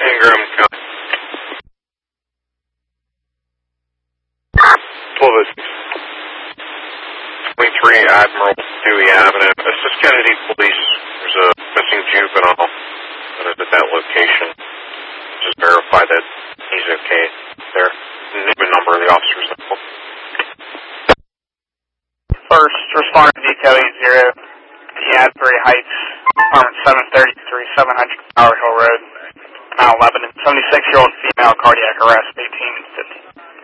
Ingram County. 23 Admiral Dewey Avenue. Assist Kennedy Police. There's a missing juvenile that is at that location. Just verify that he's okay there. Name and number of the officers involved. First responder detail 80 to Asbury Heights, apartment 733, 700 Power Hill Road, mile 11, and 76-year-old female cardiac arrest, 18 and 50.